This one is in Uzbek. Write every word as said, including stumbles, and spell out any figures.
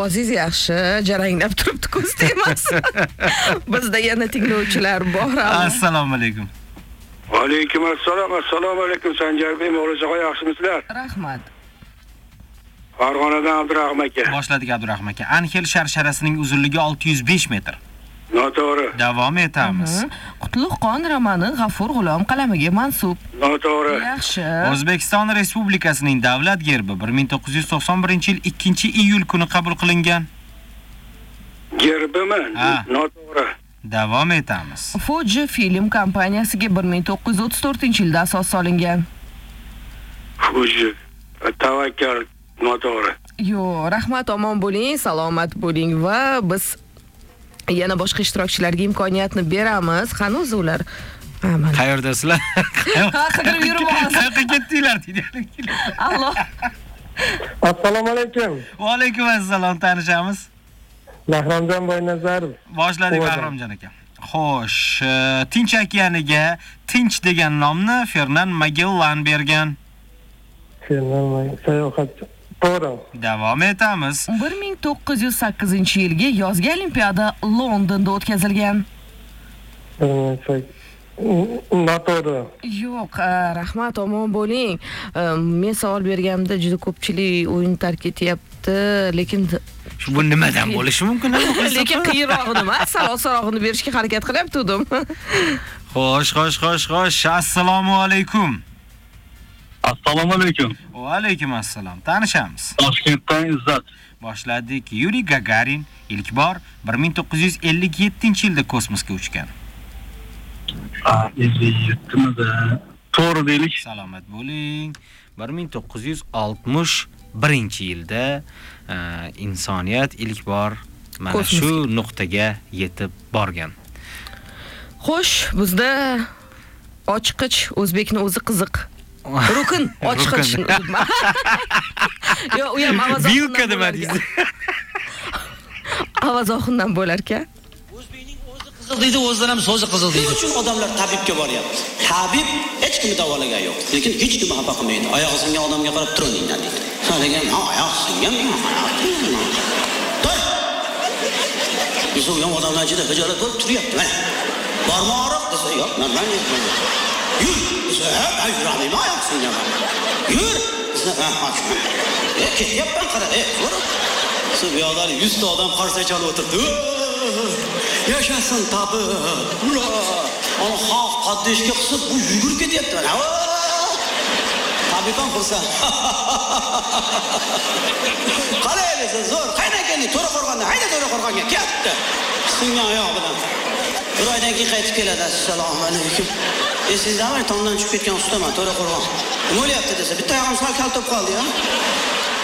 Ovozingiz yaxshi, jaranglab turibdi, ko'z tegmas. Bizda yana tinglovchilar bor. Assalomu alaykum. Va alaykum assalom. Assalomu alaykum Sanjarbek, Mo'g'ulchaqa yaxshimisizlar? Rahmat. Farg'onadan Abdurahmon aka. Boshladik Abdurahmon aka. Anhel sharsharasining uzunligi olti yuz besh metr. Noto'g'ri. Davom etamiz. Qutlug'xon romani G'afur G'ulom qalamiga mansub. Noto'g'ri. Yaxshi. O'zbekiston Respublikasining davlat gerbi bir ming to'qqiz yuz to'qson birinchi yil ikkinchi iyul kuni qabul qilingan. Gerbimi? Noto'g'ri. Davom etamiz. Fuji film kompaniyasiga bir ming to'qqiz yuz o'ttiz to'rtinchi yilda asos solingan. Fuji. Tavakkal. Noto'g'ri. Yo, rahmat, omon bo'ling, salomat bo'ling va biz yana boshqa ishtirokchilarga imkoniyatni beramiz. Hanuz ular qayerdasizlar? Qidirib yuribmiz. Qayerga ketdinglar deydi. Alloh. Assalomu alaykum. Va alaykum assalom, tanishamiz. Bahromjon Boynazarov. Boshladik Bahromjon aka. Xo'sh, Tinch okeaniga Tinch degan nomni Fernand Magellan bergan. Fernand Magellan sayohatchi. To'g'ri. Davom etamiz. bir ming to'qqiz yuz sakkizinchi yilgi yozgi olimpiada Londonda o'tkazilgan. Noto'g'ri. Yo'q, rahmat, omon bo'ling. Men savol berganimda juda ko'pchilik o'yin tark etyapti, lekin bu nimadan bo'lishi mumkin? Lekin qiyinrog'ini emas, salosarog'ini berishga harakat qilyaptim. Xo'sh, xo'sh, xo'sh, xo'sh. Assalomu alaykum. Assalomu alaykum. Va alaykum assalom. Tanishamiz. Toshkentdan Izzat. Boshladik. Yuriy Gagarin ilk bor bir ming to'qqiz yuz ellik yettinchi yilda kosmosga uchgan. Ha, ellik yetti-mida. To'g'ri deylik. Salomat bo'ling. bir ming to'qqiz yuz oltmish birinchi yilda insoniyat ilk bor mana shu nuqtaga yetib borgan. Xo'sh, bizda ochiqich o'zbekning o'zi qiziq. Rukun ochiqich. Yo, u ham ovoz Vilka nima deysiz? Ovoz oxundan bo'lar-ka. O'zbekning o'zi qiziq deydi, o'zidan ham so'zi qiziq deydi. Shuning uchun odamlar tabibga boryapti. Tabib hech kimni davolagan yo'q, lekin hech kim xafa qilmaydi. Oyog'i singan odamga qarab turinglar deydi. So'ragan, "Ha, oyog'i singan." Tur. Yuzgan odamlar ichida hijolat bo'lib turyapti. Mana. Barmoq desa, yo'q, normal yo'q. Yur, desa, "Ha, yuramayman, oyoq singan." Yur, desa, "Ha, ochman." E, ketyapman, qara, e, so'ra. Shu yo'llar yuz ta odam qarshi chalib o'tirdi. Yashasin tabib. Ura! Ona xalq qaddishga qisib bu yugurib ketyapti mana. Tabib ham xursand. Qalay desa zo'r, qaynakani to'ra qo'rg'onda, hayda to'ra qo'rg'onga ketdi. Singan oyoq bilan. Bir oydan keyin qaytib keladi. Assalomu alaykum. Esizdami, tomdan tushib ketgan ustaman, to'ra qo'rg'on. Nima bo'lyapti desa, bitta oyog'im sal kaltib qoldi-ya.